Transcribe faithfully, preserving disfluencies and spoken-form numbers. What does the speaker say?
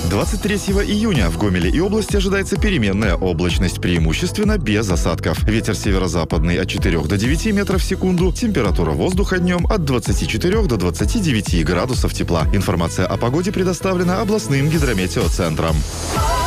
двадцать третьего июня в Гомеле и области ожидается переменная облачность, преимущественно без осадков. Ветер северо-западный от четырёх до девяти метров в секунду. Температура воздуха днем от двадцати четырёх до двадцати девяти градусов тепла. Информация о погоде предоставлена областным гидрометеоцентром.